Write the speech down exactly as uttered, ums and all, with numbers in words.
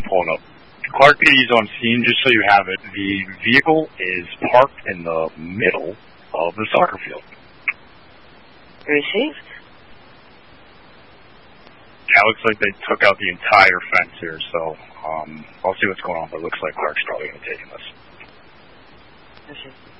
pulling up. Clark P D is on scene, just so you have it. The vehicle is parked in the middle of the soccer field. Received. Yeah, it looks like they took out the entire fence here, so um, I'll see what's going on, but it looks like Clark's probably going to take this. Received.